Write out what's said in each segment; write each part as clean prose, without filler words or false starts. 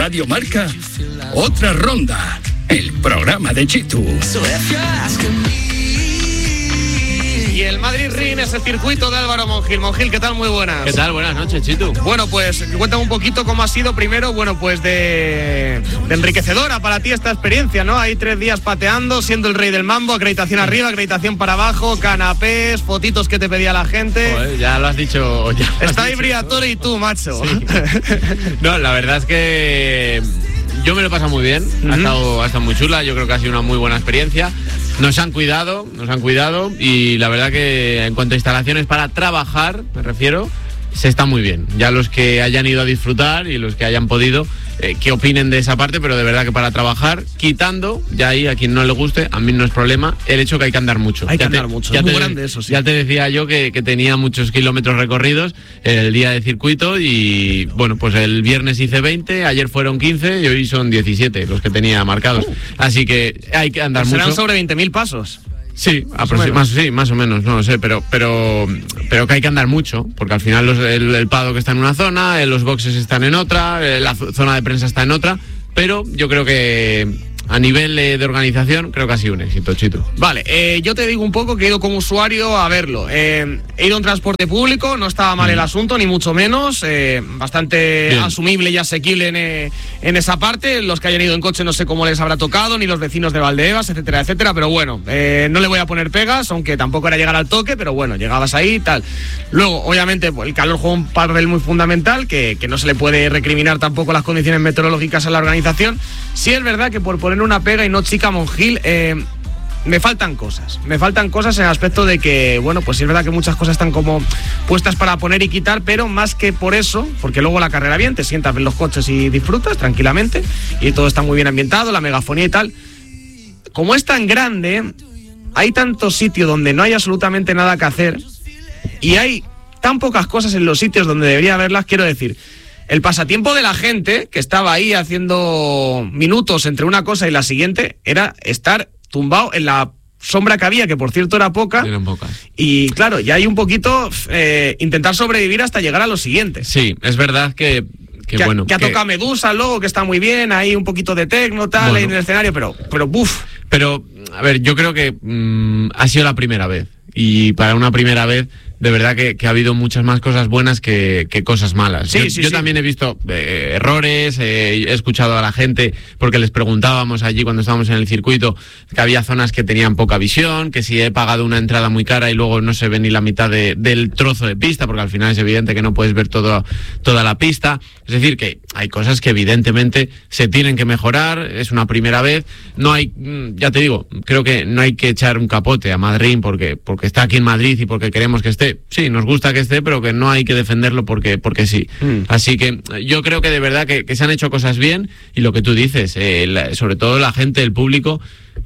Radio Marca, Otra Ronda, el programa de Chitu. Y el Madrid-Rin es el circuito de Álvaro Monjil. Monjil, ¿qué tal? Muy buenas. ¿Qué tal? Buenas noches, Chitu. Bueno, pues cuéntame un poquito cómo ha sido primero, bueno, pues de enriquecedora para ti esta experiencia, ¿no? Hay 3 días pateando, siendo el rey del mambo, acreditación arriba, acreditación para abajo, canapés, fotitos que te pedía la gente. Joder, ya lo has dicho. Está ahí Briatore y tú, macho. Sí. No, la verdad es que yo me lo he pasado muy bien. Ha estado muy chula, yo creo que ha sido una muy buena experiencia. Nos han cuidado y la verdad que en cuanto a instalaciones para trabajar, me refiero, se está muy bien. Ya los que hayan ido a disfrutar y los que hayan podido, que opinen de esa parte, pero de verdad que para trabajar, quitando, ya ahí a quien no le guste, a mí no es problema, el hecho que hay que andar mucho. Hay que andar mucho, es muy grande eso, sí. Ya te decía yo que tenía muchos kilómetros recorridos el día de circuito y, bueno, pues el viernes hice 20, ayer fueron 15 y hoy son 17 los que tenía marcados. Así que hay que andar mucho. Serán sobre 20.000 pasos. Sí, más o menos, no lo sé, pero que hay que andar mucho, porque al final el paddock está en una zona, los boxes están en otra, la zona de prensa está en otra, pero yo creo que a nivel de organización creo que ha sido un éxito, Chito. Vale, yo te digo un poco que he ido como usuario a verlo. He ido en transporte público, no estaba mal el asunto, ni mucho menos. Bastante bien, asumible y asequible en esa parte. Los que hayan ido en coche no sé cómo les habrá tocado, ni los vecinos de Valdebebas, etcétera, etcétera. Pero bueno, no le voy a poner pegas, aunque tampoco era llegar al toque, pero bueno, llegabas ahí y tal. Luego, obviamente, pues, el calor juega un papel muy fundamental, que no se le puede recriminar tampoco las condiciones meteorológicas a la organización. Sí es verdad que por poner una pega y no chica Monjil, me faltan cosas en el aspecto de que, bueno, pues sí es verdad que muchas cosas están como puestas para poner y quitar, pero más que por eso, porque luego la carrera bien, te sientas en los coches y disfrutas tranquilamente y todo está muy bien ambientado, la megafonía y tal. Como es tan grande, hay tanto sitio donde no hay absolutamente nada que hacer y hay tan pocas cosas en los sitios donde debería haberlas, quiero decir. El pasatiempo de la gente que estaba ahí haciendo minutos entre una cosa y la siguiente era estar tumbado en la sombra que había, que por cierto era poca. Eran pocas. Y claro, ya hay un poquito intentar sobrevivir hasta llegar a lo siguiente. Sí, es verdad que bueno. Que ha tocado Medusa luego, que está muy bien, ahí un poquito de tecno, tal, bueno, ahí en el escenario, pero buf. Pero, a ver, yo creo que ha sido la primera vez. Y para una primera vez, de verdad que ha habido muchas más cosas buenas que cosas malas. Yo también he visto errores, he escuchado a la gente, porque les preguntábamos allí cuando estábamos en el circuito, que había zonas que tenían poca visión, que si he pagado una entrada muy cara y luego no se ve ni la mitad del trozo de pista, porque al final es evidente que no puedes ver toda la pista. Es decir, que hay cosas que evidentemente se tienen que mejorar, es una primera vez. No hay, ya te digo, creo que no hay que echar un capote a Madrid porque está aquí en Madrid y porque queremos que esté. Sí, nos gusta que esté, pero que no hay que defenderlo porque sí. Así que yo creo que de verdad que se han hecho cosas bien, y lo que tú dices, sobre todo la gente, el público,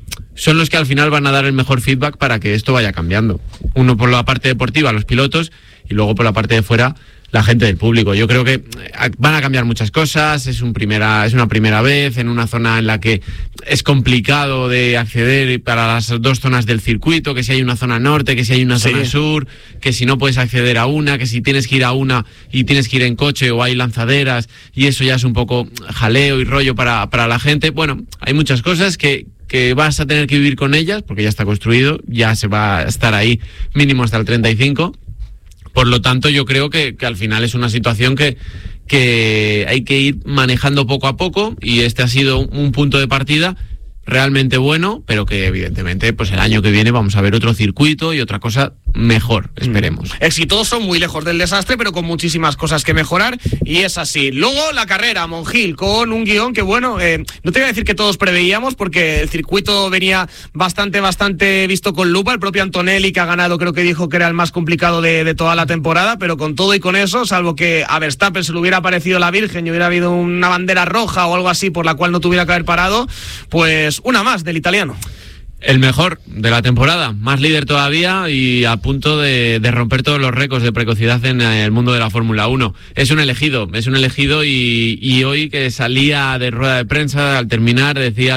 son los que al final van a dar el mejor feedback para que esto vaya cambiando. Uno por la parte deportiva, los pilotos, y luego por la parte de fuera, la gente del público. Yo creo que van a cambiar muchas cosas, es una primera vez en una zona en la que es complicado de acceder para las dos zonas del circuito, que si hay una zona norte, que si hay una zona sur, que si no puedes acceder a una, que si tienes que ir a una y tienes que ir en coche o hay lanzaderas, y eso ya es un poco jaleo y rollo para la gente. Bueno, hay muchas cosas que vas a tener que vivir con ellas, porque ya está construido, ya se va a estar ahí mínimo hasta el 35. Por lo tanto, yo creo que al final es una situación que hay que ir manejando poco a poco, y este ha sido un punto de partida realmente bueno, pero que evidentemente pues el año que viene vamos a ver otro circuito y otra cosa mejor, esperemos. Exitoso, muy lejos del desastre, pero con muchísimas cosas que mejorar, y es así. Luego la carrera, Monjil, con un guión que bueno, no te voy a decir que todos preveíamos, porque el circuito venía bastante visto con lupa. El propio Antonelli, que ha ganado, creo que dijo que era el más complicado de toda la temporada, pero con todo y con eso, salvo que a Verstappen se le hubiera aparecido la Virgen y hubiera habido una bandera roja o algo así por la cual no tuviera que haber parado, pues una más del italiano. El mejor de la temporada, más líder todavía y a punto de romper todos los récords de precocidad en el mundo de la Fórmula 1. Es un elegido y hoy que salía de rueda de prensa al terminar decía que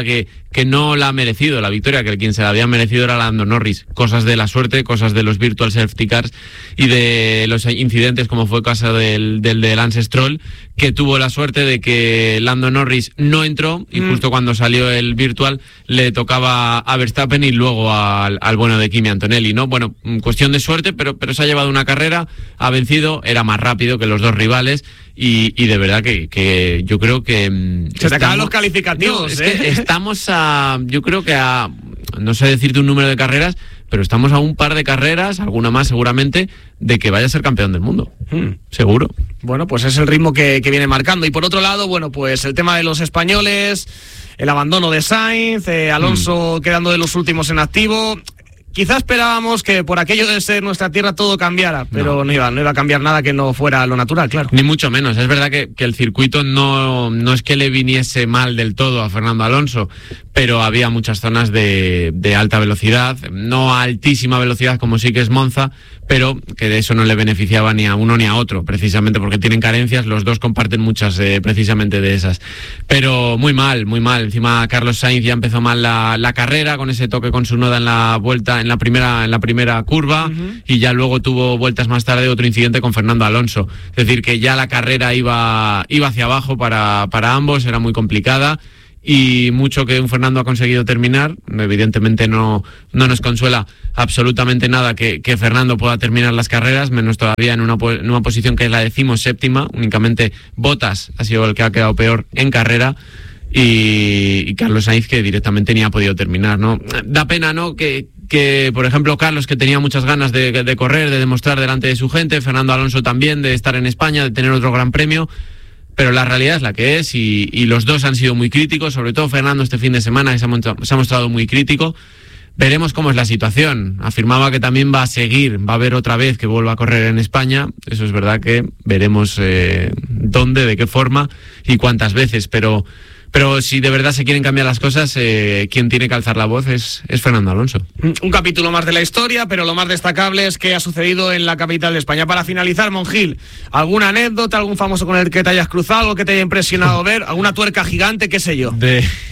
que no la ha merecido la victoria, que quien se la había merecido era Lando Norris. Cosas de la suerte, cosas de los virtual safety cars y de los incidentes, como fue el caso del de Lance Stroll, que tuvo la suerte de que Lando Norris no entró y justo cuando salió el virtual le tocaba a Verstappen y luego al bueno de Kimi Antonelli, ¿no? Bueno, cuestión de suerte, pero se ha llevado una carrera, ha vencido, era más rápido que los dos rivales y de verdad que yo creo que... Se te acaban los calificativos, no, es que estamos yo creo que no sé decirte un número de carreras, pero estamos a un par de carreras, alguna más seguramente, de que vaya a ser campeón del mundo. Seguro. Bueno, pues es el ritmo que viene marcando. Y por otro lado, bueno, pues el tema de los españoles, el abandono de Sainz, Alonso quedando de los últimos en activo. Quizás esperábamos que por aquello de ser nuestra tierra todo cambiara, pero no iba a cambiar nada que no fuera lo natural, claro. Ni mucho menos. Es verdad que el circuito no es que le viniese mal del todo a Fernando Alonso, pero había muchas zonas de alta velocidad, no a altísima velocidad como sí que es Monza, pero que de eso no le beneficiaba ni a uno ni a otro, precisamente porque tienen carencias, los dos comparten muchas precisamente de esas. Pero muy mal. Encima Carlos Sainz ya empezó mal la carrera con ese toque con Tsunoda en la vuelta, en la primera curva, y ya luego tuvo vueltas más tarde otro incidente con Fernando Alonso. Es decir, que ya la carrera iba hacia abajo para ambos, era muy complicada. Y mucho que un Fernando ha conseguido terminar, evidentemente no nos consuela absolutamente nada que Fernando pueda terminar las carreras, menos todavía en una posición que es la 17ª, únicamente Bottas ha sido el que ha quedado peor en carrera, y Carlos Sainz que directamente ni ha podido terminar, ¿no? Da pena, ¿no?, que por ejemplo Carlos, que tenía muchas ganas de correr, de demostrar delante de su gente, Fernando Alonso también, de estar en España, de tener otro gran premio. Pero la realidad es la que es y los dos han sido muy críticos, sobre todo Fernando este fin de semana, que se ha mostrado muy crítico. Veremos cómo es la situación. Afirmaba que también va a seguir, va a haber otra vez que vuelva a correr en España. Eso es verdad que veremos dónde, de qué forma y cuántas veces. Pero si de verdad se quieren cambiar las cosas, quien tiene que alzar la voz es Fernando Alonso. Un capítulo más de la historia, pero lo más destacable es que ha sucedido en la capital de España. Para finalizar, Monjil, ¿alguna anécdota, algún famoso con el que te hayas cruzado, algo que te haya impresionado ver, alguna tuerca gigante, qué sé yo?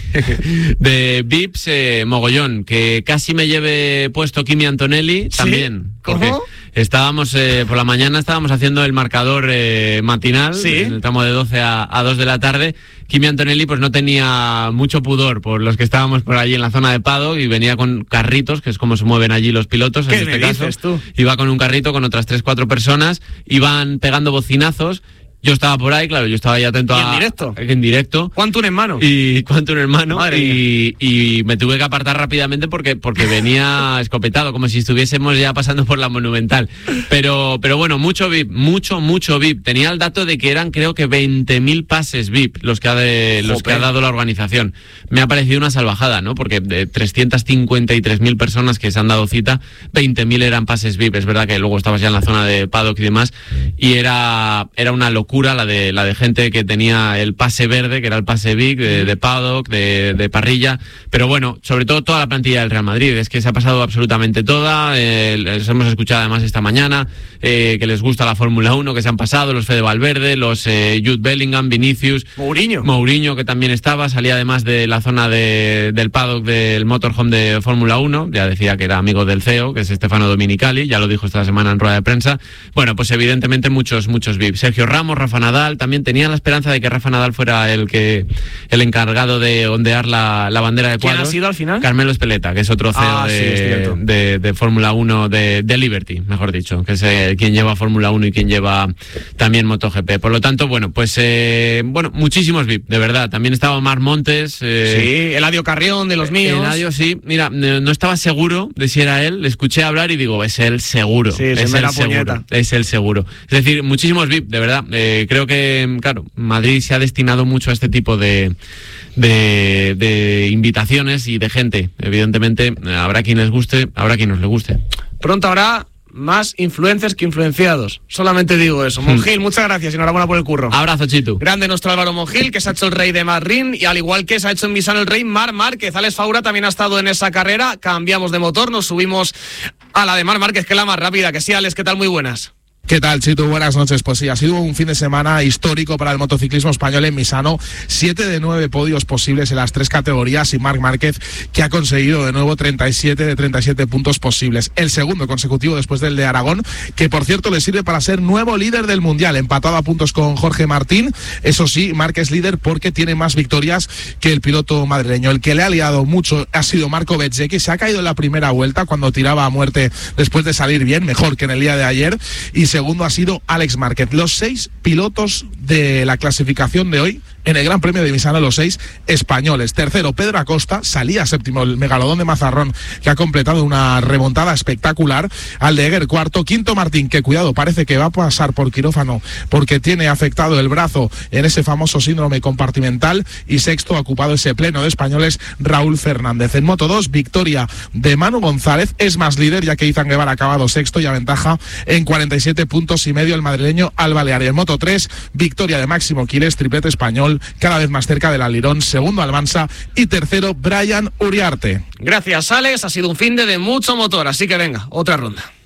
De VIPs, mogollón, que casi me lleve puesto Kimi Antonelli, también. ¿Sí? ¿Cómo? Estábamos, por la mañana estábamos haciendo el marcador matinal, en el tramo de 12 a 2 de la tarde. Kimi Antonelli pues no tenía mucho pudor por los que estábamos por allí en la zona de paddock y venía con carritos, que es como se mueven allí los pilotos. ¿Qué me dices tú? Iba con un carrito con otras 3-4 personas, iban pegando bocinazos. Yo estaba por ahí, claro, yo estaba ahí atento ¿Y en directo? En directo. Quantum en mano. Y Quantum en mano. Madre y me tuve que apartar rápidamente porque venía escopetado, como si estuviésemos ya pasando por la Monumental. Pero bueno, mucho VIP, mucho VIP. Tenía el dato de que eran, creo que 20.000 pases VIP los que ha dado la organización. Me ha parecido una salvajada, ¿no? Porque de 353.000 personas que se han dado cita, 20.000 eran pases VIP. Es verdad que luego estabas ya en la zona de paddock y demás, y era una locura la de gente que tenía el pase verde, que era el pase VIP de paddock, de parrilla. Pero bueno, sobre todo toda la plantilla del Real Madrid, es que se ha pasado absolutamente toda. Les hemos escuchado además esta mañana que les gusta la Fórmula 1, que se han pasado los Fede Valverde, los Jude Bellingham, Vinicius, Mourinho, que también salía además de la zona del paddock del motorhome de Fórmula 1, ya decía que era amigo del CEO, que es Stefano Domenicali, ya lo dijo esta semana en rueda de prensa. Bueno, pues evidentemente muchos VIP. Sergio Ramos, Rafa Nadal, también tenía la esperanza de que Rafa Nadal fuera el encargado de ondear la bandera de cuadros. ¿Quién ha sido al final? Carmelo Espeleta, que es otro CEO de Fórmula 1, de Liberty, mejor dicho, que es quien lleva Fórmula 1 y quien lleva también MotoGP. Por lo tanto, bueno, pues muchísimos VIP, de verdad. También estaba Omar Montes. Eladio Carrión, de los míos. Eladio, sí. Mira, no estaba seguro de si era él. Le escuché hablar y digo, es él seguro. Sí, es él seguro. Es él seguro. Es decir, muchísimos VIP, de verdad. Creo que, claro, Madrid se ha destinado mucho a este tipo de invitaciones y de gente. Evidentemente, habrá quien les guste, habrá quien no les guste. Pronto habrá más influencers que influenciados. Solamente digo eso. Monjil, muchas gracias y enhorabuena por el curro. Abrazo, Chitu. Grande nuestro Álvaro Monjil, que se ha hecho el rey de Madrid, y al igual que se ha hecho en Misano el rey Marc Márquez. Alex Faura también ha estado en esa carrera. Cambiamos de motor, nos subimos a la de Marc Márquez, que es la más rápida. Que sí, Alex, ¿qué tal? Muy buenas. ¿Qué tal, Chitu? Buenas noches. Pues sí, ha sido un fin de semana histórico para el motociclismo español en Misano. 7 de 9 podios posibles en las 3 categorías y Marc Márquez, que ha conseguido de nuevo 37 de 37 puntos posibles. El segundo consecutivo después del de Aragón, que por cierto le sirve para ser nuevo líder del Mundial, empatado a puntos con Jorge Martín. Eso sí, Márquez es líder porque tiene más victorias que el piloto madrileño. El que le ha liado mucho ha sido Marco Bezzecchi, se ha caído en la primera vuelta cuando tiraba a muerte después de salir bien, mejor que en el día de ayer. Y segundo ha sido Alex Márquez. Los 6 pilotos de la clasificación de hoy en el Gran Premio de Misano, los 6 españoles. Tercero, Pedro Acosta, salía séptimo el megalodón de Mazarrón, que ha completado una remontada espectacular. Aldeguer, cuarto. Quinto, Martín, que cuidado, parece que va a pasar por quirófano porque tiene afectado el brazo en ese famoso síndrome compartimental. Y sexto, ha ocupado ese pleno de españoles, Raúl Fernández. En Moto 2, victoria de Manu González, es más líder ya que Izan Guevara ha acabado sexto y aventaja en 47 puntos y medio el madrileño al Balear. Y en Moto 3, victoria de Máximo Quiles, triplete español, cada vez más cerca del Alirón. Segundo, Almansa, y tercero, Brian Uriarte. Gracias, Alex, ha sido un fin de mucho motor, así que venga, otra ronda.